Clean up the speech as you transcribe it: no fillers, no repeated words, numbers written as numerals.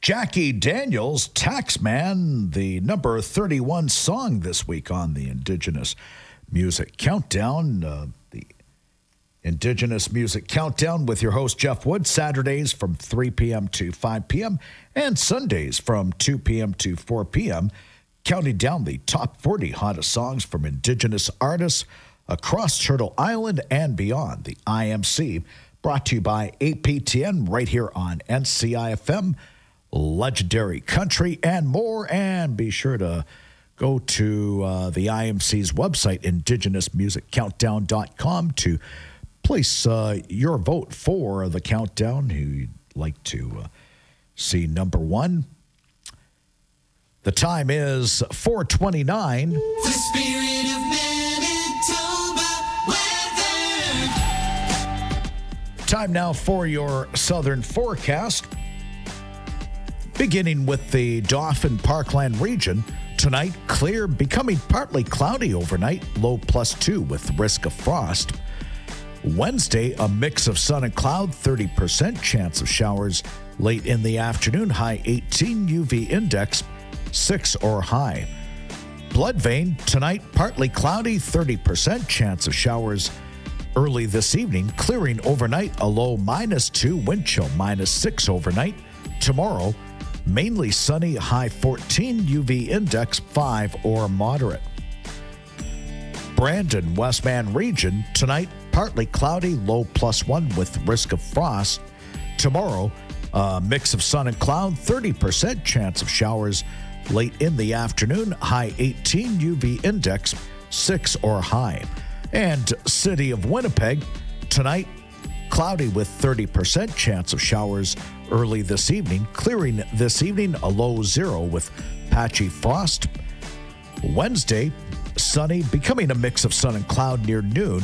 Jackie Daniels, Taxman, the number 31 song this week on the Indigenous Music Countdown. The Indigenous Music Countdown with your host, Jeff Wood, Saturdays from 3 p.m. to 5 p.m. and Sundays from 2 p.m. to 4 p.m., counting down the top 40 hottest songs from Indigenous artists across Turtle Island and beyond. The IMC, brought to you by APTN right here on NCIFM, Legendary Country, and more. And be sure to go to the IMC's website, indigenousmusiccountdown.com, to place your vote for the countdown who you'd like to see number one. The time is 4:29. The spirit of Manitoba weather. Time now for your southern forecast. Beginning with the Dauphin Parkland region, tonight clear, becoming partly cloudy overnight, low +2 with risk of frost. Wednesday, a mix of sun and cloud, 30% chance of showers late in the afternoon, high 18, UV index 6 or high. Bloodvein, tonight partly cloudy, 30% chance of showers early this evening, clearing overnight, a low -2, wind chill -6 overnight. Tomorrow, mainly sunny, high 14, UV index 5 or moderate. Brandon, Westman region, tonight partly cloudy, low +1 with risk of frost. Tomorrow, a mix of sun and cloud, 30% chance of showers late in the afternoon, high 18, UV index 6 or high. And City of Winnipeg, tonight cloudy with 30% chance of showers early this evening, clearing this evening, a low 0 with patchy frost. Wednesday, sunny, becoming a mix of sun and cloud near noon.